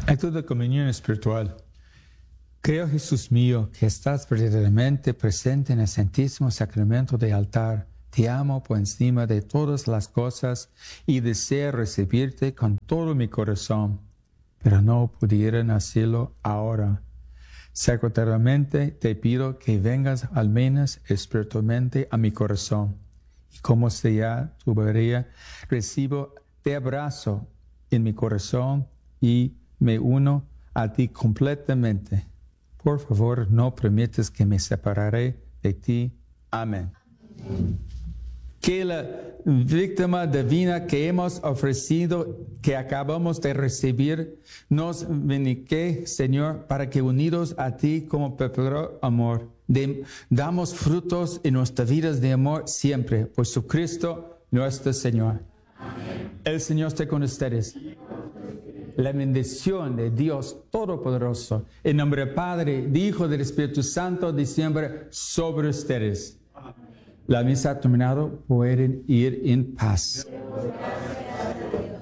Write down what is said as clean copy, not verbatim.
Acto de comunión espiritual. Creo, Jesús mío, que estás verdaderamente presente en el Santísimo Sacramento del altar. Te amo por encima de todas las cosas y deseo recibirte con todo mi corazón, pero no pudieran hacerlo ahora. Sacramentalmente te pido que vengas al menos espiritualmente a mi corazón. Y como sea tu voluntad, recibo, te abrazo en mi corazón y me uno a ti completamente. Por favor, no permitas que me separaré de ti. Amén. Que la víctima divina que hemos ofrecido, que acabamos de recibir, nos bendiga, Señor, para que unidos a ti como perpetuo amor, damos frutos en nuestras vidas de amor siempre. Por Jesucristo, nuestro Señor. Amén. El Señor esté con ustedes. La bendición de Dios Todopoderoso, en nombre del Padre, del Hijo y del Espíritu Santo, descienda sobre ustedes. La misa ha terminado, pueden ir en paz.